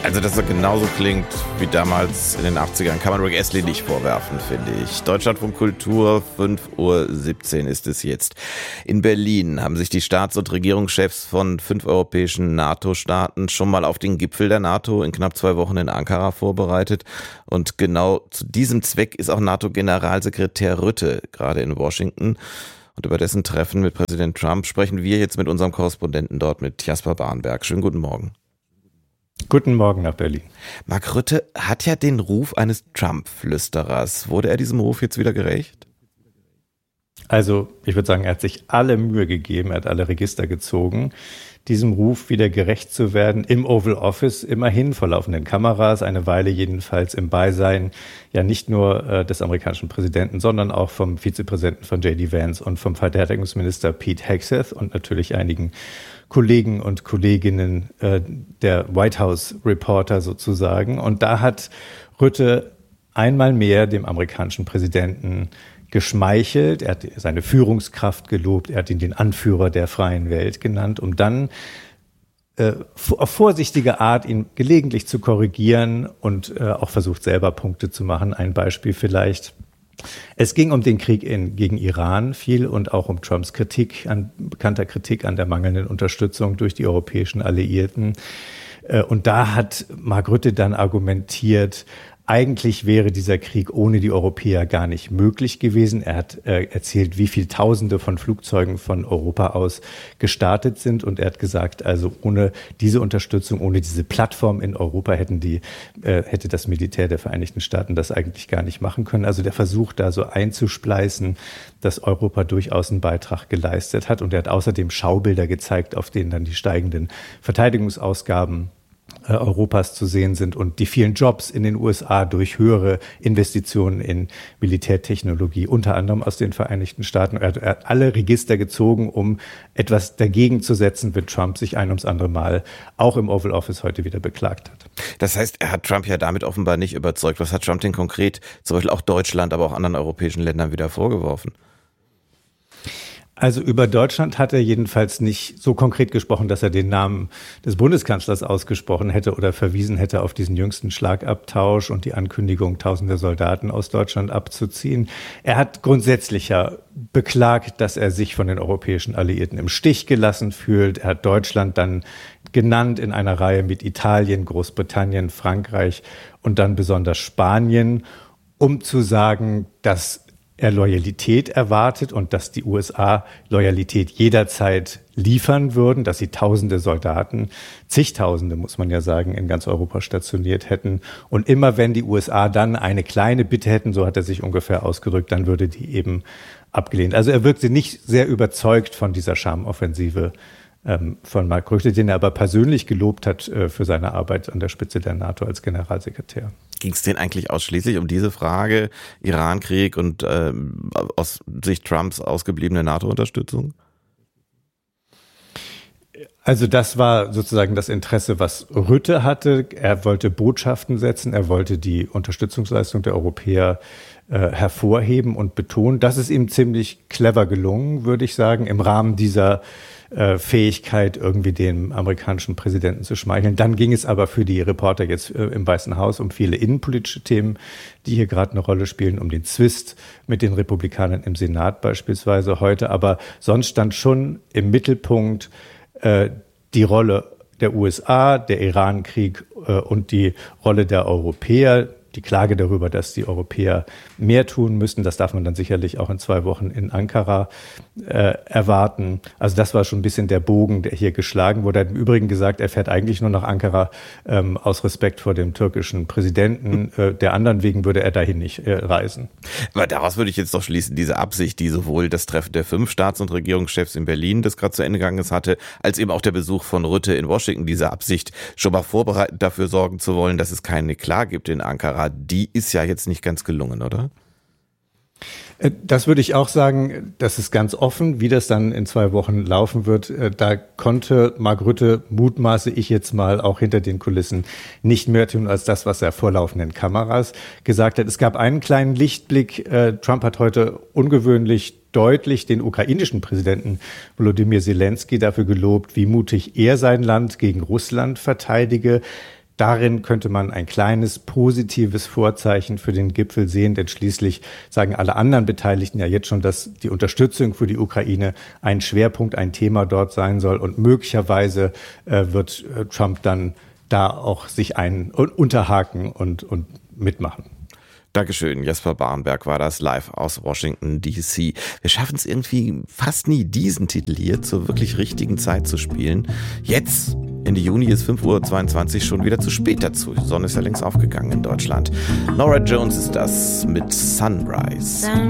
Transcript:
Also, dass er genauso klingt wie damals in den 80ern, kann man Rick Astley nicht vorwerfen, finde ich. Deutschlandfunk Kultur, 5:17 Uhr ist es jetzt. In Berlin haben sich die Staats- und Regierungschefs von 5 europäischen NATO-Staaten schon mal auf den Gipfel der NATO in knapp 2 Wochen in Ankara vorbereitet. Und genau zu diesem Zweck ist auch NATO-Generalsekretär Rutte gerade in Washington. Und über dessen Treffen mit Präsident Trump sprechen wir jetzt mit unserem Korrespondenten dort, mit Jasper Barnberg. Schönen guten Morgen. Guten Morgen nach Berlin. Mark Rutte hat ja den Ruf eines Trump-Flüsterers. Wurde er diesem Ruf jetzt wieder gerecht? Also ich würde sagen, er hat sich alle Mühe gegeben, er hat alle Register gezogen, diesem Ruf wieder gerecht zu werden im Oval Office, immerhin vor laufenden Kameras, eine Weile jedenfalls im Beisein, ja nicht nur des amerikanischen Präsidenten, sondern auch vom Vizepräsidenten von J.D. Vance und vom Verteidigungsminister Pete Hegseth und natürlich einigen Kollegen und Kolleginnen der White House Reporter sozusagen. Und da hat Rutte einmal mehr dem amerikanischen Präsidenten geschmeichelt. Er hat seine Führungskraft gelobt. Er hat ihn den Anführer der freien Welt genannt, um dann auf vorsichtige Art ihn gelegentlich zu korrigieren und auch versucht selber Punkte zu machen. Ein Beispiel vielleicht. Es ging um den Krieg gegen Iran viel und auch um Trumps bekannter Kritik an der mangelnden Unterstützung durch die europäischen Alliierten. Und da hat Mark Rutte dann argumentiert, eigentlich wäre dieser Krieg ohne die Europäer gar nicht möglich gewesen. Er hat erzählt, wie viele Tausende von Flugzeugen von Europa aus gestartet sind. Und er hat gesagt, also ohne diese Unterstützung, ohne diese Plattform in Europa hätte das Militär der Vereinigten Staaten das eigentlich gar nicht machen können. Also der Versuch da so einzuspleißen, dass Europa durchaus einen Beitrag geleistet hat. Und er hat außerdem Schaubilder gezeigt, auf denen dann die steigenden Verteidigungsausgaben Europas zu sehen sind und die vielen Jobs in den USA durch höhere Investitionen in Militärtechnologie, unter anderem aus den Vereinigten Staaten. Er hat alle Register gezogen, um etwas dagegen zu setzen, wenn Trump sich ein ums andere Mal auch im Oval Office heute wieder beklagt hat. Das heißt, er hat Trump ja damit offenbar nicht überzeugt. Was hat Trump denn konkret, zum Beispiel auch Deutschland, aber auch anderen europäischen Ländern wieder vorgeworfen? Also über Deutschland hat er jedenfalls nicht so konkret gesprochen, dass er den Namen des Bundeskanzlers ausgesprochen hätte oder verwiesen hätte auf diesen jüngsten Schlagabtausch und die Ankündigung, tausende Soldaten aus Deutschland abzuziehen. Er hat grundsätzlich ja beklagt, dass er sich von den europäischen Alliierten im Stich gelassen fühlt. Er hat Deutschland dann genannt in einer Reihe mit Italien, Großbritannien, Frankreich und dann besonders Spanien, um zu sagen, dass er Loyalität erwartet und dass die USA Loyalität jederzeit liefern würden, dass sie tausende Soldaten, zigtausende muss man ja sagen, in ganz Europa stationiert hätten. Und immer wenn die USA dann eine kleine Bitte hätten, so hat er sich ungefähr ausgedrückt, dann würde die eben abgelehnt. Also er wirkte nicht sehr überzeugt von dieser Charmoffensive von Mark Rutte, den er aber persönlich gelobt hat für seine Arbeit an der Spitze der NATO als Generalsekretär. Ging es denn eigentlich ausschließlich um diese Frage, Irankrieg und aus Sicht Trumps ausgebliebene NATO-Unterstützung? Also das war sozusagen das Interesse, was Rutte hatte. Er wollte Botschaften setzen, er wollte die Unterstützungsleistung der Europäer hervorheben und betonen. Das ist ihm ziemlich clever gelungen, würde ich sagen, im Rahmen dieser Fähigkeit, irgendwie dem amerikanischen Präsidenten zu schmeicheln. Dann ging es aber für die Reporter jetzt im Weißen Haus um viele innenpolitische Themen, die hier gerade eine Rolle spielen, um den Zwist mit den Republikanern im Senat beispielsweise heute. Aber sonst stand schon im Mittelpunkt die Rolle der USA, der Irankrieg und die Rolle der Europäer. Die Klage darüber, dass die Europäer mehr tun müssen, das darf man dann sicherlich auch in 2 Wochen in Ankara erwarten. Also das war schon ein bisschen der Bogen, der hier geschlagen wurde. Er hat im Übrigen gesagt, er fährt eigentlich nur nach Ankara aus Respekt vor dem türkischen Präsidenten. Der anderen wegen würde er dahin nicht reisen. Aber daraus würde ich jetzt doch schließen, diese Absicht, die sowohl das Treffen der 5 Staats- und Regierungschefs in Berlin, das gerade zu Ende gegangen ist, hatte, als eben auch der Besuch von Rutte in Washington, diese Absicht, schon mal vorbereitend dafür sorgen zu wollen, dass es keine Klage gibt in Ankara. Die ist ja jetzt nicht ganz gelungen, oder? Das würde ich auch sagen, das ist ganz offen, wie das dann in 2 Wochen laufen wird. Da konnte Mark Rutte, mutmaße ich jetzt mal, auch hinter den Kulissen nicht mehr tun als das, was er vor laufenden Kameras gesagt hat. Es gab einen kleinen Lichtblick. Trump hat heute ungewöhnlich deutlich den ukrainischen Präsidenten Volodymyr Zelensky dafür gelobt, wie mutig er sein Land gegen Russland verteidige. darin könnte man ein kleines positives Vorzeichen für den Gipfel sehen, denn schließlich sagen alle anderen Beteiligten ja jetzt schon, dass die Unterstützung für die Ukraine ein Schwerpunkt, ein Thema dort sein soll und möglicherweise wird Trump dann da auch sich unterhaken und mitmachen. Dankeschön, Jesper Barenberg war das live aus Washington D.C. Wir schaffen es irgendwie fast nie, diesen Titel hier zur wirklich richtigen Zeit zu spielen. Jetzt, Ende Juni, ist 5:22 Uhr schon wieder zu spät dazu. Die Sonne ist ja längst aufgegangen in Deutschland. Norah Jones ist das mit Sunrise.